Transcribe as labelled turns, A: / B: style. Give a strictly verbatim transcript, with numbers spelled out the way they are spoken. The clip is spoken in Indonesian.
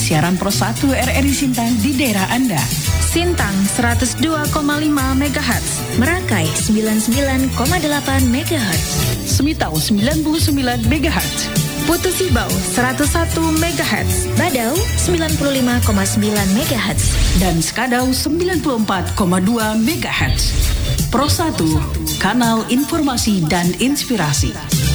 A: siaran Pro satu R R I Sintang di daerah Anda.
B: Sintang seratus dua koma lima megahertz,
C: Merakai sembilan puluh sembilan koma delapan megahertz,
A: Semitau sembilan puluh sembilan megahertz,
B: Putu Sibau seratus satu megahertz,
C: Badau sembilan puluh lima koma sembilan megahertz,
A: dan Skadau sembilan puluh empat koma dua megahertz. Pro satu, kanal informasi dan inspirasi.